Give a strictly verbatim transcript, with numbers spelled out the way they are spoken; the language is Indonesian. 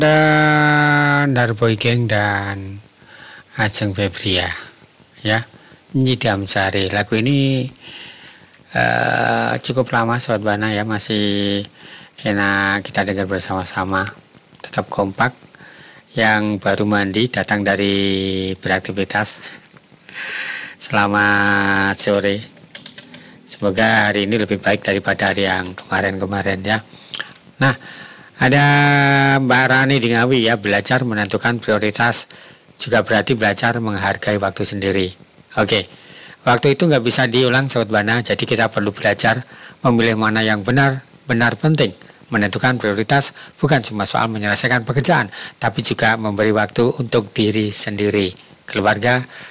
Dan Darboy Geng dan Ajeng Febria ya, Nyidam Sari. Lagu ini uh, cukup lama Sobat Bana ya, masih enak kita dengar bersama-sama, tetap kompak. Yang baru mandi datang dari beraktivitas, selamat sore, semoga hari ini lebih baik daripada hari yang kemarin-kemarin ya. Nah, ada Mbak Rani di Ngawi ya, belajar menentukan prioritas juga berarti belajar menghargai waktu sendiri. Oke, waktu itu nggak bisa diulang Sobat Bana, jadi kita perlu belajar memilih mana yang benar-benar penting. Menentukan prioritas bukan cuma soal menyelesaikan pekerjaan, tapi juga memberi waktu untuk diri sendiri, keluarga,